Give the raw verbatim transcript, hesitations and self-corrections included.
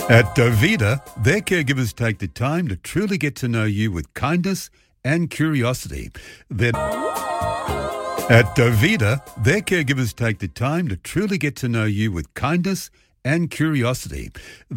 At Dovita, their caregivers take the time to truly get to know you with kindness and curiosity. They're At Dovita, their caregivers take the time to truly get to know you with kindness and curiosity.